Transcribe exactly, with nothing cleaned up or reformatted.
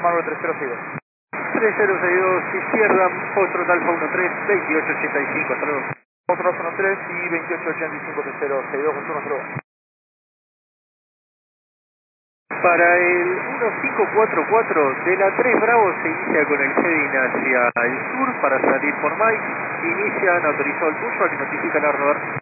Marvel tres cero seis dos. tres cero seis dos, izquierda, Foxtrot Alfa uno tres, veintiocho ochenta y cinco, hasta luego. Otro uno tres y veintiocho ochenta y cinco tres cero seis dos, uno cero. Para el uno cinco cuatro cuatro de la tres Bravo se inicia con el heading hacia el sur para salir por Mike. Inician, autorizó el pushback y notifican a rodar.